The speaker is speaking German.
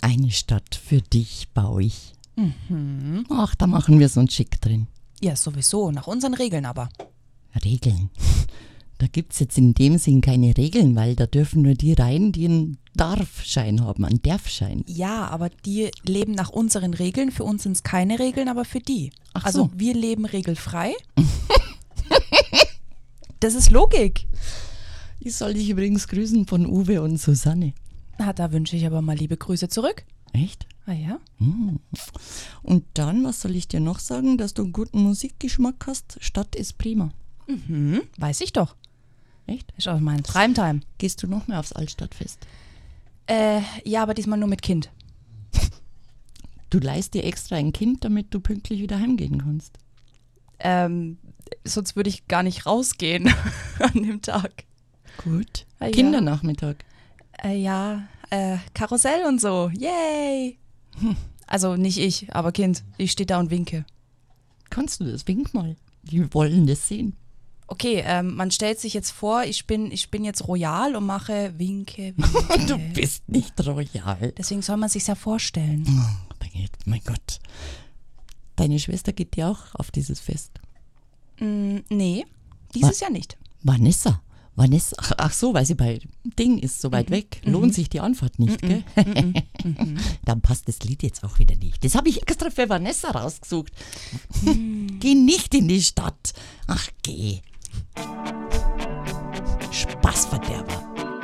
Eine Stadt für dich baue ich. Ach, da machen wir so einen Schick drin. Ja, sowieso, nach unseren Regeln aber. Regeln? Da gibt es jetzt in dem Sinn keine Regeln, weil da dürfen nur die rein, die einen Darfschein haben, einen Darfschein. Ja, aber die leben nach unseren Regeln. Für uns sind es keine Regeln, aber für die. Ach Also so. wir leben regelfrei. Das ist Logik. Ich soll dich übrigens grüßen von Uwe und Susanne. Na, da wünsche ich aber mal liebe Grüße zurück. Echt? Ah ja? Und dann, was soll ich dir noch sagen, dass du einen guten Musikgeschmack hast? Stadt ist prima. Weiß ich doch. Echt? Ist auch mein Primetime. Gehst du noch mehr aufs Altstadtfest? Ja, aber diesmal nur mit Kind. Du leihst dir extra ein Kind, damit du pünktlich wieder heimgehen kannst. Sonst würde ich gar nicht rausgehen an dem Tag. Gut. Ah, ja. Kindernachmittag. Karussell und so. Yay! Also nicht ich, aber Kind. Ich stehe da und winke. Kannst du das? Wink mal. Die wollen das sehen. Okay, man stellt sich jetzt vor, ich bin jetzt royal und mache Winke. Du bist nicht royal. Deswegen soll man sich's ja vorstellen. Oh, mein Gott. Deine Schwester geht dir auch auf dieses Fest. Nee, dieses Jahr nicht. Vanessa, ach so, weil sie bei Ding ist, so weit weg. Lohnt sich die Anfahrt nicht, gell? Dann passt das Lied jetzt auch wieder nicht. Das habe ich extra für Vanessa rausgesucht. Geh nicht in die Stadt. Ach, geh. Spaßverderber.